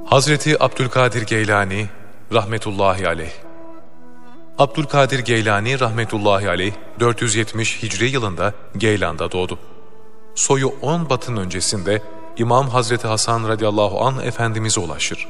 Hazreti Abdülkadir Geylani rahmetullahi aleyh. Abdülkadir Geylani rahmetullahi aleyh 470 Hicri yılında Geylan'da doğdu. Soyu 10 batın öncesinde İmam Hazreti Hasan radıyallahu anh Efendimiz'e ulaşır.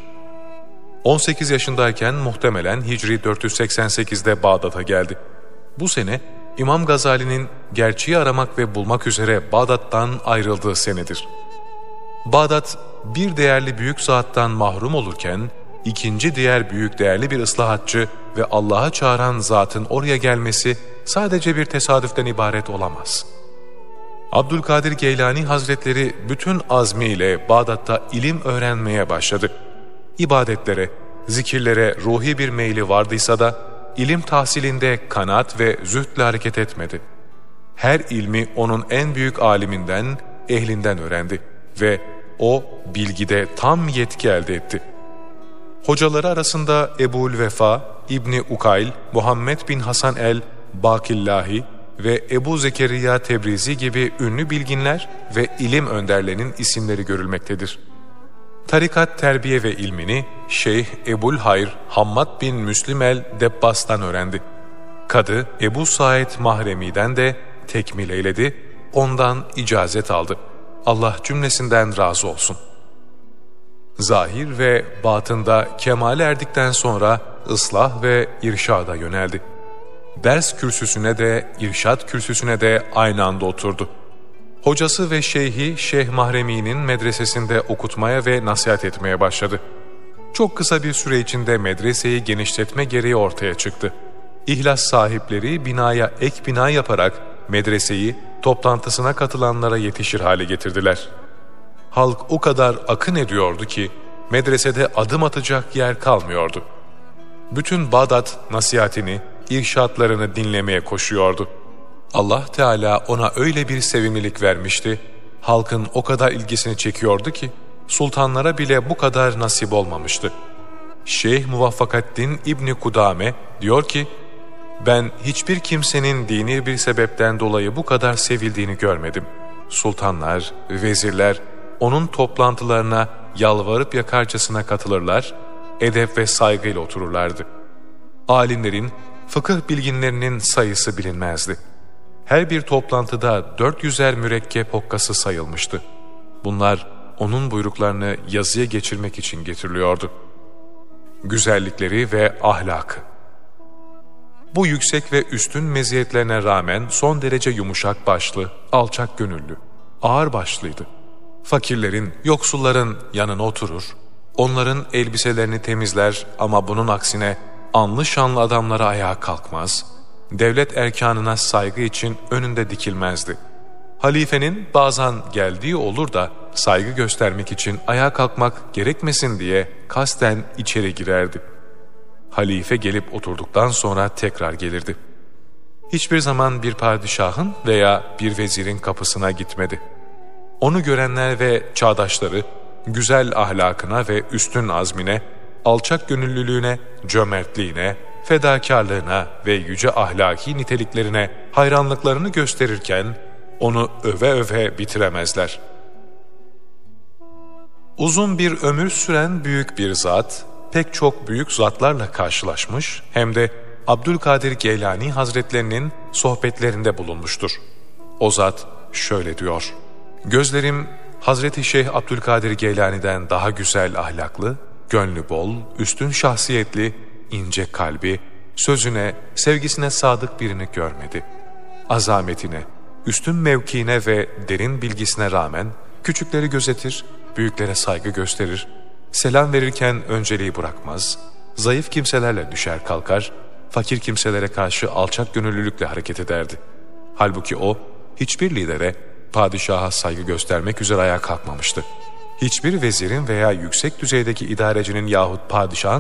18 yaşındayken muhtemelen Hicri 488'de Bağdat'a geldi. Bu sene İmam Gazali'nin gerçeği aramak ve bulmak üzere Bağdat'tan ayrıldığı senedir. Bağdat bir değerli büyük zattan mahrum olurken, ikinci diğer büyük değerli bir ıslahatçı ve Allah'a çağıran zatın oraya gelmesi sadece bir tesadüften ibaret olamaz. Abdülkadir Geylani Hazretleri bütün azmiyle Bağdat'ta ilim öğrenmeye başladı. İbadetlere, zikirlere ruhi bir meyli vardıysa da ilim tahsilinde kanaat ve zühdle hareket etmedi. Her ilmi onun en büyük aliminden, ehlinden öğrendi ve o bilgide tam yetki elde etti. Hocaları arasında Ebu'l-Vefa, İbni Ukayl, Muhammed bin Hasan el-Bakillahi ve Ebu Zekeriya Tebrizi gibi ünlü bilginler ve ilim önderlerinin isimleri görülmektedir. Tarikat terbiye ve ilmini Şeyh Ebu'l-Hayr Hammad bin Müslim el-Debbas'tan öğrendi. Kadı Ebu Said Mahremi'den de tekmil eyledi, ondan icazet aldı. Allah cümlesinden razı olsun. Zahir ve batında kemale erdikten sonra ıslah ve irşada yöneldi. Ders kürsüsüne de, irşad kürsüsüne de aynı anda oturdu. Hocası ve şeyhi Şeyh Mahremi'nin medresesinde okutmaya ve nasihat etmeye başladı. Çok kısa bir süre içinde medreseyi genişletme gereği ortaya çıktı. İhlas sahipleri binaya ek bina yaparak medreseyi toplantısına katılanlara yetişir hale getirdiler. Halk o kadar akın ediyordu ki medresede adım atacak yer kalmıyordu. Bütün Bağdat nasihatini, irşatlarını dinlemeye koşuyordu. Allah Teala ona öyle bir sevimlilik vermişti, halkın o kadar ilgisini çekiyordu ki sultanlara bile bu kadar nasip olmamıştı. Şeyh Muvaffakaddin İbni Kudame diyor ki, ben hiçbir kimsenin dini bir sebepten dolayı bu kadar sevildiğini görmedim. Sultanlar, vezirler onun toplantılarına yalvarıp yakarcasına katılırlar, edep ve saygıyla otururlardı. Alimlerin, fıkıh bilginlerinin sayısı bilinmezdi. Her bir toplantıda 400'er mürekkep hokkası sayılmıştı. Bunlar onun buyruklarını yazıya geçirmek için getiriliyordu. Güzellikleri ve ahlakı. Bu yüksek ve üstün meziyetlerine rağmen son derece yumuşak başlı, alçak gönüllü, ağır başlıydı. Fakirlerin, yoksulların yanına oturur, onların elbiselerini temizler ama bunun aksine anlı şanlı adamlara ayağa kalkmaz, devlet erkanına saygı için önünde dikilmezdi. Halifenin bazen geldiği olur da saygı göstermek için ayağa kalkmak gerekmesin diye kasten içeri girerdi. Halife gelip oturduktan sonra tekrar gelirdi. Hiçbir zaman bir padişahın veya bir vezirin kapısına gitmedi. Onu görenler ve çağdaşları güzel ahlakına ve üstün azmine, alçak gönüllülüğüne, cömertliğine, fedakarlığına ve yüce ahlaki niteliklerine hayranlıklarını gösterirken onu öve öve bitiremezler. Uzun bir ömür süren büyük bir zat, pek çok büyük zatlarla karşılaşmış hem de Abdülkadir Geylani Hazretlerinin sohbetlerinde bulunmuştur. O zat şöyle diyor: gözlerim Hazreti Şeyh Abdülkadir Geylani'den daha güzel ahlaklı, gönlü bol, üstün şahsiyetli, ince kalbi, sözüne, sevgisine sadık birini görmedi. Azametine, üstün mevkiine ve derin bilgisine rağmen küçükleri gözetir, büyüklere saygı gösterir, selam verirken önceliği bırakmaz, zayıf kimselerle düşer kalkar, fakir kimselere karşı alçak gönüllülükle hareket ederdi. Halbuki o, hiçbir lidere, padişaha saygı göstermek üzere ayağa kalkmamıştı. Hiçbir vezirin veya yüksek düzeydeki idarecinin yahut padişahın